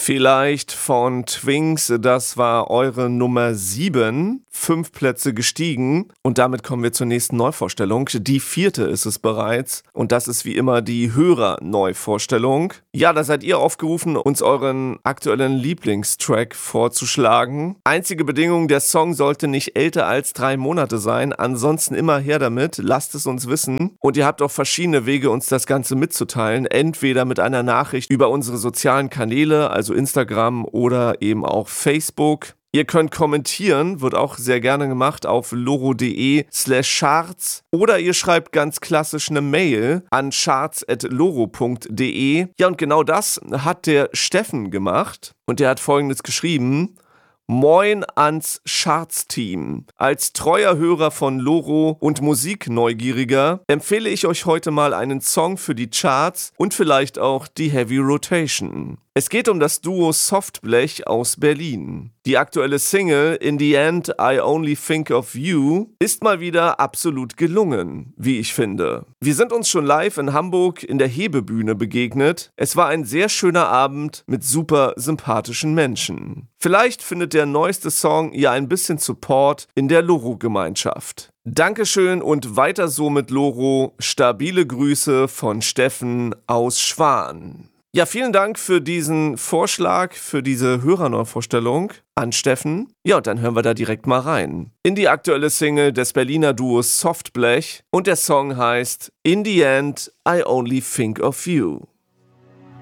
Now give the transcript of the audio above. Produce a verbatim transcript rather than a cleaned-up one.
Vielleicht von Twinks, das war eure Nummer sieben, fünf Plätze gestiegen und damit kommen wir zur nächsten Neuvorstellung. Die vierte ist es bereits und das ist wie immer die Hörer-Neuvorstellung. Ja, da seid ihr aufgerufen, uns euren aktuellen Lieblingstrack vorzuschlagen. Einzige Bedingung, der Song sollte nicht älter als drei Monate sein, ansonsten immer her damit, lasst es uns wissen und ihr habt auch verschiedene Wege, uns das Ganze mitzuteilen, entweder mit einer Nachricht über unsere sozialen Kanäle, also Instagram oder eben auch Facebook. Ihr könnt kommentieren, wird auch sehr gerne gemacht auf loro.de slash charts oder ihr schreibt ganz klassisch eine Mail an charts at loro punkt de. Ja, und genau das hat der Steffen gemacht und der hat Folgendes geschrieben: Moin ans Charts-Team. Als treuer Hörer von Loro und Musikneugieriger empfehle ich euch heute mal einen Song für die Charts und vielleicht auch die Heavy Rotation. Es geht um das Duo Softblech aus Berlin. Die aktuelle Single In the End I Only Think of You ist mal wieder absolut gelungen, wie ich finde. Wir sind uns schon live in Hamburg in der Hebebühne begegnet. Es war ein sehr schöner Abend mit super sympathischen Menschen. Vielleicht findet der neueste Song ja ein bisschen Support in der Loro-Gemeinschaft. Dankeschön und weiter so mit Loro. Stabile Grüße von Steffen aus Schwan. Ja, vielen Dank für diesen Vorschlag, für diese Hörerneuvorstellung an Steffen. Ja, und dann hören wir da direkt mal rein. In die aktuelle Single des Berliner Duos Softblech und der Song heißt In the End I Only Think of You.